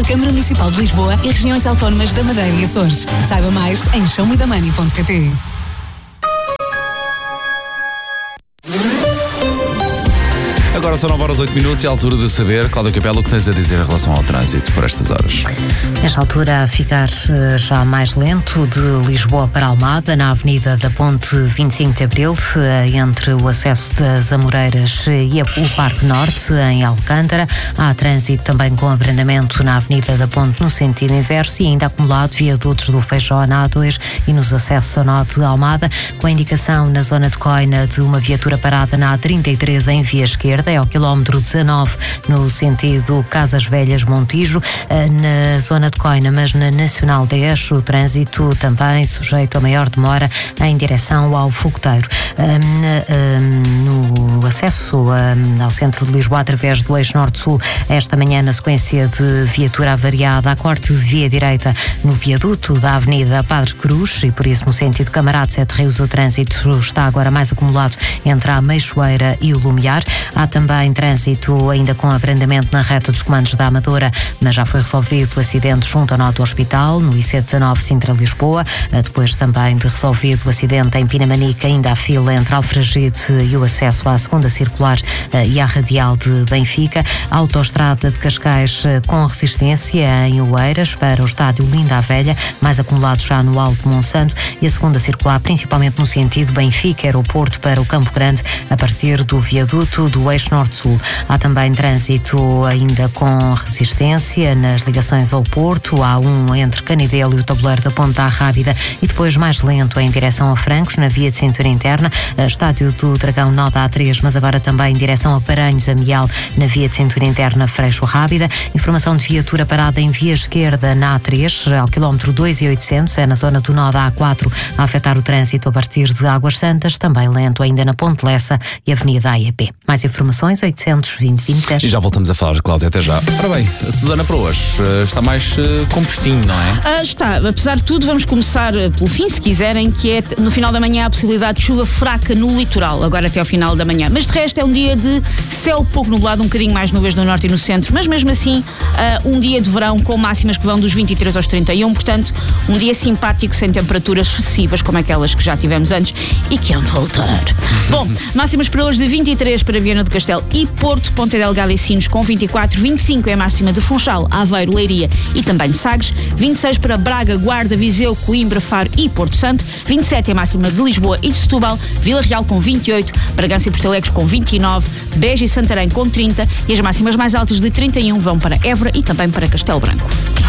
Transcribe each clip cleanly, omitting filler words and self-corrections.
pela Câmara Municipal de Lisboa e regiões autónomas da Madeira e Açores. Saiba mais em showmedamani.pt. Agora são 9h08 e é a altura de saber, Cláudia Capela, o que tens a dizer em relação ao trânsito por estas horas. Nesta altura, a ficar já mais lento de Lisboa para Almada, na Avenida da Ponte 25 de Abril, entre o acesso das Amoreiras e o Parque Norte, em Alcântara. Há trânsito também com abrandamento na Avenida da Ponte no sentido inverso e ainda acumulado viadutos do Feijó na A2 e nos acessos ao norte de Almada, com a indicação na zona de Coina de uma viatura parada na A33 em via esquerda, é ao quilómetro 19 no sentido Casas Velhas Montijo, na zona de Coina, mas na Nacional 10 o trânsito também sujeito a maior demora em direção ao Fogoteiro. No acesso ao centro de Lisboa através do eixo norte-sul, esta manhã na sequência de viatura avariada, há corte de via direita no viaduto da Avenida Padre Cruz e por isso no sentido Camarate Sete Rios o trânsito está agora mais acumulado entre a Meixoeira e o Lumiar. Há também trânsito ainda com abrandamento na reta dos comandos da Amadora, mas já foi resolvido o acidente junto ao nó do Hospital, no IC19 Sintra-Lisboa. Depois também de resolvido o acidente em Pinamanica, ainda há fila entre Alfragide e o acesso à segunda circular e à radial de Benfica. A autoestrada de Cascais com resistência em Oeiras para o estádio Linda a Velha, mais acumulado já no Alto Monsanto, e a segunda circular principalmente no sentido Benfica-Aeroporto para o Campo Grande, a partir do viaduto do eixo norte-sul. Há também trânsito ainda com resistência nas ligações ao Porto, há um entre Canidelo e o tabuleiro da Ponta Rábida e depois mais lento em direção a Francos, na via de cintura interna, estádio do Dragão nó da A3, mas agora também em direção a Paranhos, a Mial, na via de cintura interna Freixo Rábida. Informação de viatura parada em via esquerda na A3, ao quilómetro 2.800, é na zona do nó da A4, a afetar o trânsito a partir de Águas Santas, também lento ainda na Ponte Lessa e Avenida AEP. Mais informações, 820-2010. E já voltamos a falar, Cláudia, até já. Ora bem, a Susana para hoje está mais compostinho, não é? Está. Apesar de tudo, vamos começar pelo fim, se quiserem, que é no final da manhã a possibilidade de chuva fraca no litoral, agora até ao final da manhã. Mas de resto é um dia de céu pouco nublado, um bocadinho mais nuvens no norte e no centro, mas mesmo assim um dia de verão com máximas que vão dos 23 aos 31, portanto um dia simpático, sem temperaturas excessivas como aquelas que já tivemos antes e que hão de voltar. Bom, máximas para hoje de 23 para Viana do Castelo e Porto, Ponta Delgada e Sinos com 24, 25 é a máxima de Funchal, Aveiro, Leiria e também de Sagres, 26 para Braga, Guarda, Viseu, Coimbra, Faro e Porto Santo, 27 é a máxima de Lisboa e de Setúbal, Vila Real com 28, Bragança e Porto Alegre com 29, Beja e Santarém com 30 e as máximas mais altas de 31 vão para Évora e também para Castelo Branco.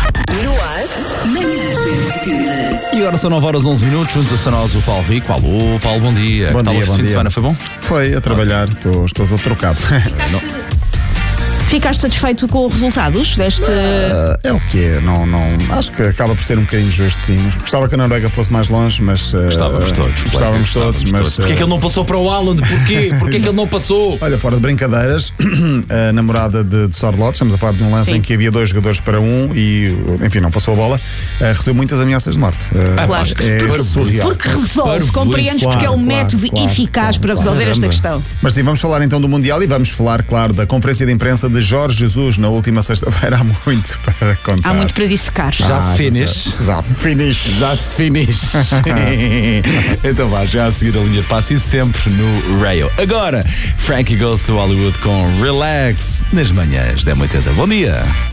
E agora são 9h11, junto-se a nós o Paulo Rico. Alô, Paulo, bom dia. Bom dia, este fim de semana foi bom? Foi, a trabalhar, estou trocado. Ficaste satisfeito com os resultados deste... É o que é, não, acho que acaba por ser um bocadinho justo, sim. Gostava que a Noruega fosse mais longe, mas... Gostávamos todos, mas... Porquê é que ele não passou para o Haaland? Porquê? Porquê é que ele não passou? Olha, fora de brincadeiras, a namorada de Sorlote, estamos a falar de um lance em que havia 2 jogadores para um e, enfim, não passou a bola, recebeu muitas ameaças de morte. Claro. É surreal. Porque resolve, compreendes, porque é um método eficaz para resolver esta questão. Mas sim, vamos falar então do Mundial e vamos falar, claro, da conferência de imprensa de Jorge Jesus na última sexta-feira. Há muito para contar. Há muito para dissecar. Já finish. Então vá, já a seguir a linha de passe e sempre no Rail. Agora, Frankie Goes to Hollywood com Relax nas manhãs da 80. Bom dia.